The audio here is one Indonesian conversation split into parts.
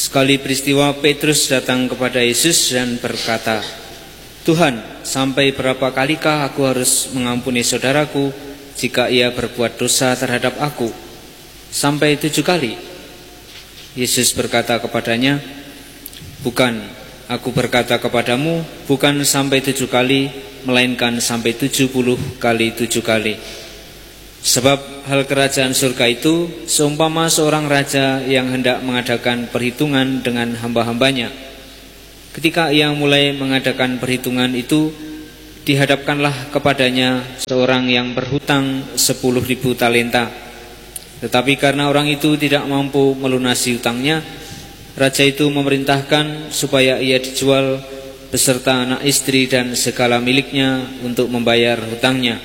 Sekali peristiwa, Petrus datang kepada Yesus dan berkata, "Tuhan, sampai berapa kalikah aku harus mengampuni saudaraku jika ia berbuat dosa terhadap aku? Sampai 7 kali?" Yesus berkata kepadanya, "Bukan, aku berkata kepadamu, bukan sampai 7 kali, melainkan sampai 70 kali 7 kali. Sebab hal kerajaan surga itu seumpama seorang raja yang hendak mengadakan perhitungan dengan hamba-hambanya. Ketika ia mulai mengadakan perhitungan itu, dihadapkanlah kepadanya seorang yang berhutang 10.000 talenta. Tetapi karena orang itu tidak mampu melunasi hutangnya, raja itu memerintahkan supaya ia dijual beserta anak istri dan segala miliknya untuk membayar hutangnya.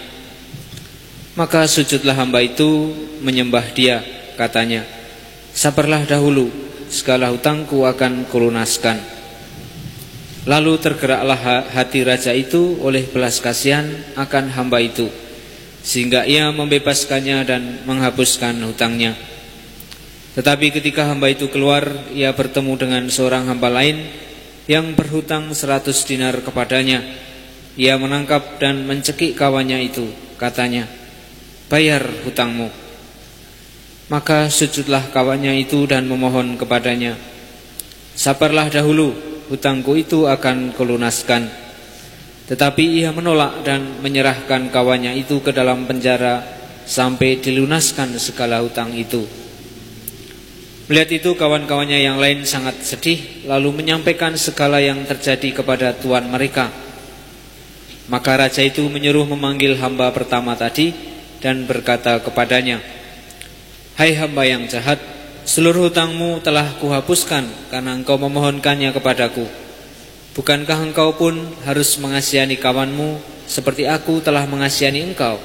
Maka sujudlah hamba itu menyembah dia, katanya, 'Sabarlah dahulu, segala hutangku akan kulunaskan.' Lalu tergeraklah hati raja itu oleh belas kasihan akan hamba itu, sehingga ia membebaskannya dan menghapuskan hutangnya. Tetapi ketika hamba itu keluar, ia bertemu dengan seorang hamba lain yang berhutang 100 dinar kepadanya. Ia menangkap dan mencekik kawannya itu, katanya, 'Bayar hutangmu.' Maka sujudlah kawannya itu dan memohon kepadanya, 'Sabarlah dahulu, hutangku itu akan kulunaskan.' Tetapi ia menolak dan menyerahkan kawannya itu ke dalam penjara sampai dilunaskan segala hutang itu. Melihat itu, kawan-kawannya yang lain sangat sedih, lalu menyampaikan segala yang terjadi kepada tuan mereka. Maka raja itu menyuruh memanggil hamba pertama tadi dan berkata kepadanya, 'Hai hamba yang jahat, seluruh hutangmu telah kuhapuskan karena engkau memohonkannya kepadaku. Bukankah engkau pun harus mengasihani kawanmu seperti aku telah mengasihani engkau?'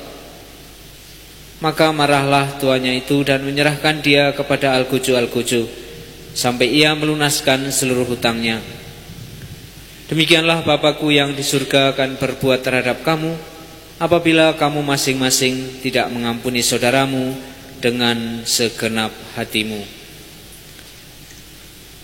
Maka marahlah tuannya itu dan menyerahkan dia kepada Al-Guju sampai ia melunaskan seluruh hutangnya. Demikianlah Bapakku yang di surga akan berbuat terhadap kamu apabila kamu masing-masing tidak mengampuni saudaramu dengan segenap hatimu."